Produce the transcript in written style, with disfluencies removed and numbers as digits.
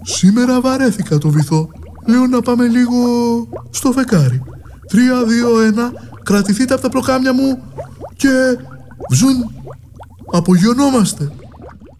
Σήμερα βαρέθηκα το βυθό. Λέω να πάμε λίγο στο φεκάρι. 3, 2, 1, κρατηθείτε από τα πλοκάμια μου και βζουν. Απογειωνόμαστε.